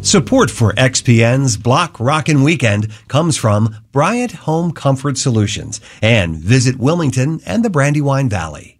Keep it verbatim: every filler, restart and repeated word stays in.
Support for X P N's Block Rockin' Weekend comes from Bryant Home Comfort Solutions and Visit Wilmington and the Brandywine Valley.